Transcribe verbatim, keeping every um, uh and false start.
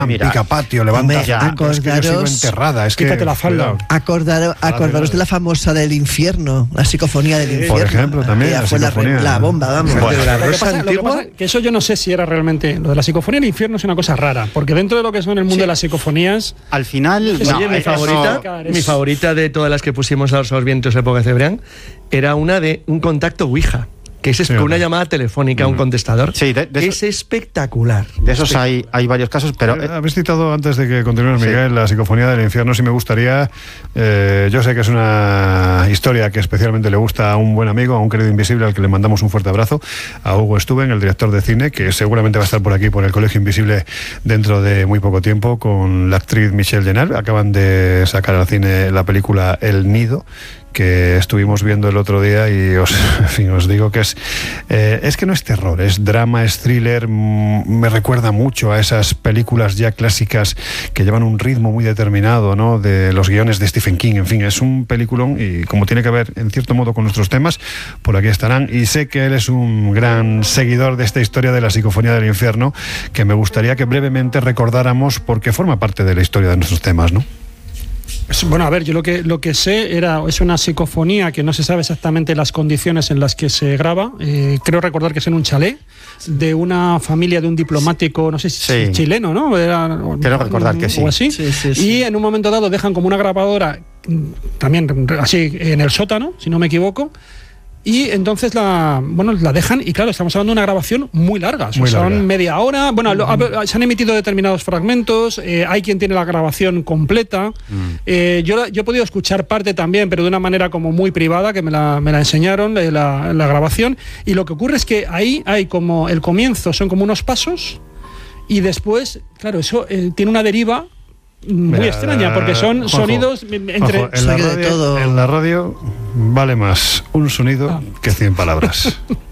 Mira, pica patio, levanta ya, acordaros, es que yo sigo enterrada, es que quítate la falda. Acordaros, acordaros de la famosa del infierno, la psicofonía del infierno. Por ejemplo, también la fue psicofonía. La, la bomba, vamos. Bueno, Lo que pasa- lo que pasa es que eso yo no sé si era realmente. Lo de la psicofonía del infierno es una cosa rara, porque dentro de lo que son el mundo Sí. de las psicofonías. al final... Oye, no, Oye, mi eso- favorita, es- mi favorita de todas las que pusimos a los vientos época Cebrián era una de un contacto Ouija, que es Sí, con una ¿verdad? llamada telefónica a un contestador. Sí, de- de que eso- es espectacular. De esos hay, hay varios casos, pero... Eh, eh, Habéis citado antes de que continuemos, Sí. Miguel, la psicofonía del infierno. Sí me gustaría, eh, yo sé que es una historia que especialmente le gusta a un buen amigo, a un querido invisible al que le mandamos un fuerte abrazo, a Hugo Stuben, el director de cine, que seguramente va a estar por aquí, por el Colegio Invisible, dentro de muy poco tiempo, con la actriz Michelle Jenner. Acaban de sacar al cine la película El Nido, que estuvimos viendo el otro día y os, en fin, os digo que es eh, es que no es terror, es drama, es thriller. mm, me recuerda mucho a esas películas ya clásicas que llevan un ritmo muy determinado, ¿no?, de los guiones de Stephen King. En fin, es un peliculón y como tiene que ver en cierto modo con nuestros temas, por aquí estarán, y sé que él es un gran seguidor de esta historia de la psicofonía del infierno, que me gustaría que brevemente recordáramos porque forma parte de la historia de nuestros temas, ¿no? Es- Bueno, a ver, yo lo que lo que sé era es una psicofonía que no se sabe exactamente las condiciones en las que se graba. Eh, creo recordar que es en un chalet de una familia de un diplomático, no sé si Sí. chileno, ¿no? Era, Quiero recordar que sí. O así. Sí, sí, sí. Y en un momento dado dejan como una grabadora, mm, también así en el sótano, si no me equivoco. Y entonces la bueno la dejan y claro, estamos hablando de una grabación muy larga, o sea, Muy son larga. media hora, bueno, lo- a- se han emitido determinados fragmentos, eh, hay quien tiene la grabación completa, eh, yo, la- yo he podido escuchar parte también, pero de una manera como muy privada, que me la, me la enseñaron, eh, la, la grabación, y lo que ocurre es que ahí hay como, el comienzo son como unos pasos, y después, claro, eso eh, tiene una deriva muy Mira, extraña, porque son Juanjo, sonidos entre... Juanjo, en, la Saque de radio, todo. en la radio vale más un sonido Ah. que cien palabras.